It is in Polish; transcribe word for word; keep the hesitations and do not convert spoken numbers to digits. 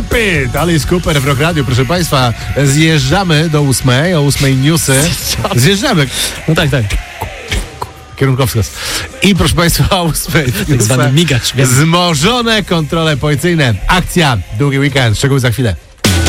Cooper! Dalej jest Cooper w Rock Radio, proszę Państwa. Zjeżdżamy do ósmej, o ósmej newsy. Zjeżdżamy. No tak, tak. Kierunkowskaz. I proszę Państwa, o ósmej Tak zwany migacz. wzmożone kontrole policyjne. Akcja, długi weekend. Szczegóły za chwilę.